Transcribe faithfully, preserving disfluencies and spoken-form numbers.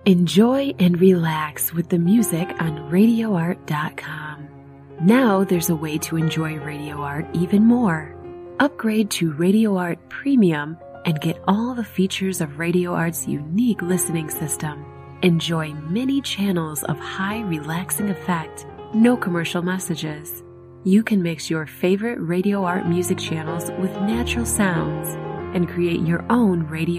Enjoy and relax with the music on radio art dot com. Now there's a way to enjoy Radio Art even more. Upgrade to Radio Art Premium and get all the features of Radio Art's unique listening system. Enjoy many channels of high relaxing effect, no commercial messages. You can mix your favorite Radio Art music channels with natural sounds and create your own radio